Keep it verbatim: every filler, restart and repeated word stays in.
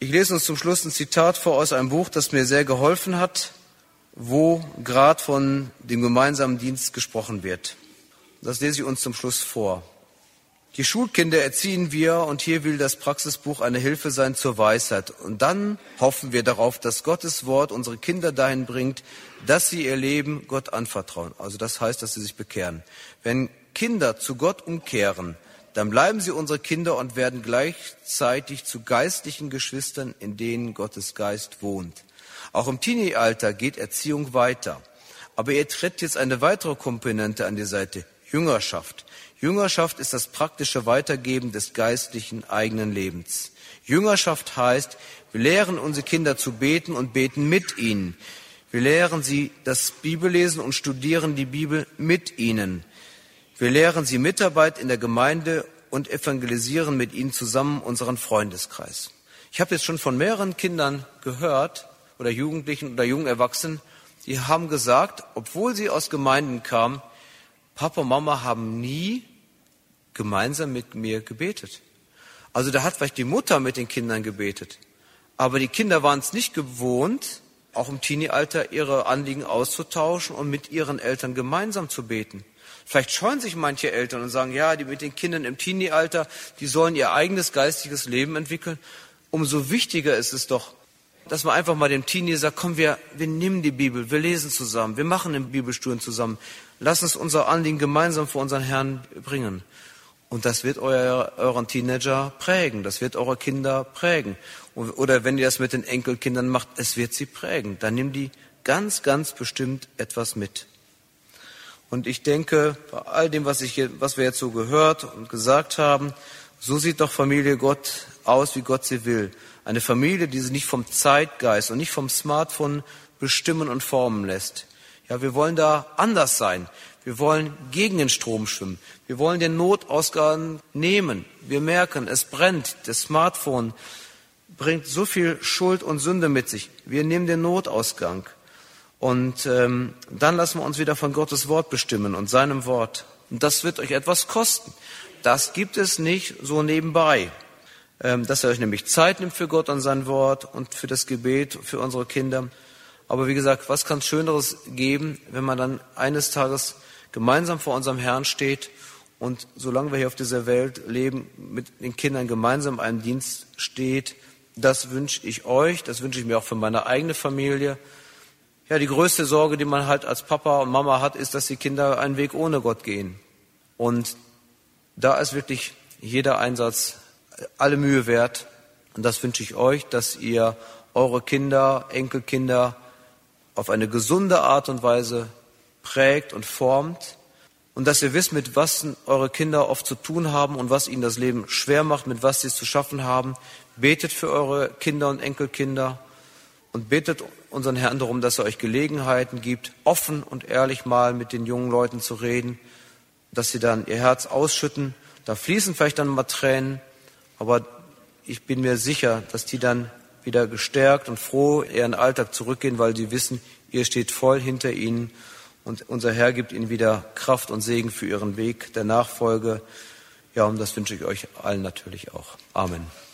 Ich lese uns zum Schluss ein Zitat vor aus einem Buch, das mir sehr geholfen hat, wo gerade von dem gemeinsamen Dienst gesprochen wird. Das lese ich uns zum Schluss vor. Die Schulkinder erziehen wir und hier will das Praxisbuch eine Hilfe sein zur Weisheit. Und dann hoffen wir darauf, dass Gottes Wort unsere Kinder dahin bringt, dass sie ihr Leben Gott anvertrauen. Also das heißt, dass sie sich bekehren. Wenn Kinder zu Gott umkehren, dann bleiben sie unsere Kinder und werden gleichzeitig zu geistlichen Geschwistern, in denen Gottes Geist wohnt. Auch im Teenie-Alter geht Erziehung weiter. Aber ihr tritt jetzt eine weitere Komponente an die Seite, Jüngerschaft. Jüngerschaft ist das praktische Weitergeben des geistlichen eigenen Lebens. Jüngerschaft heißt, wir lehren unsere Kinder zu beten und beten mit ihnen. Wir lehren sie das Bibellesen und studieren die Bibel mit ihnen. Wir lehren sie Mitarbeit in der Gemeinde und evangelisieren mit ihnen zusammen unseren Freundeskreis. Ich habe jetzt schon von mehreren Kindern gehört, oder Jugendlichen oder jungen Erwachsenen, die haben gesagt, obwohl sie aus Gemeinden kamen, Papa und Mama haben nie gemeinsam mit mir gebetet. Also da hat vielleicht die Mutter mit den Kindern gebetet. Aber die Kinder waren es nicht gewohnt, auch im Teenie-Alter ihre Anliegen auszutauschen und mit ihren Eltern gemeinsam zu beten. Vielleicht scheuen sich manche Eltern und sagen, ja, die mit den Kindern im Teenie-Alter, die sollen ihr eigenes geistiges Leben entwickeln. Umso wichtiger ist es doch, dass man einfach mal dem Teenie sagt, komm, wir, wir nehmen die Bibel, wir lesen zusammen, wir machen eine Bibelstunde zusammen. Lass uns unser Anliegen gemeinsam vor unseren Herrn bringen. Und das wird euer, euren Teenager prägen, das wird eure Kinder prägen. Oder wenn ihr das mit den Enkelkindern macht, es wird sie prägen. Dann nehmen die ganz, ganz bestimmt etwas mit. Und ich denke, bei all dem, was, ich hier, was wir jetzt so gehört und gesagt haben, so sieht doch Familie Gott aus, wie Gott sie will. Eine Familie, die sich nicht vom Zeitgeist und nicht vom Smartphone bestimmen und formen lässt. Ja, wir wollen da anders sein. Wir wollen gegen den Strom schwimmen. Wir wollen den Notausgang nehmen. Wir merken, es brennt. Das Smartphone bringt so viel Schuld und Sünde mit sich. Wir nehmen den Notausgang. Und ähm, dann lassen wir uns wieder von Gottes Wort bestimmen und seinem Wort. Und das wird euch etwas kosten. Das gibt es nicht so nebenbei. Ähm, dass ihr euch nämlich Zeit nimmt für Gott und sein Wort und für das Gebet, für unsere Kinder. Aber wie gesagt, was kann es Schöneres geben, wenn man dann eines Tages gemeinsam vor unserem Herrn steht und solange wir hier auf dieser Welt leben, mit den Kindern gemeinsam einen Dienst steht. Das wünsche ich euch, das wünsche ich mir auch für meine eigene Familie. Ja, die größte Sorge, die man halt als Papa und Mama hat, ist, dass die Kinder einen Weg ohne Gott gehen. Und da ist wirklich jeder Einsatz alle Mühe wert. Und das wünsche ich euch, dass ihr eure Kinder, Enkelkinder auf eine gesunde Art und Weise prägt und formt. Und dass ihr wisst, mit was eure Kinder oft zu tun haben und was ihnen das Leben schwer macht, mit was sie es zu schaffen haben. Betet für eure Kinder und Enkelkinder und betet unseren Herrn darum, dass er euch Gelegenheiten gibt, offen und ehrlich mal mit den jungen Leuten zu reden, dass sie dann ihr Herz ausschütten. Da fließen vielleicht dann mal Tränen, aber ich bin mir sicher, dass die dann wieder gestärkt und froh ihren Alltag zurückgehen, weil sie wissen, ihr steht voll hinter ihnen und unser Herr gibt ihnen wieder Kraft und Segen für ihren Weg der Nachfolge. Ja, und das wünsche ich euch allen natürlich auch. Amen.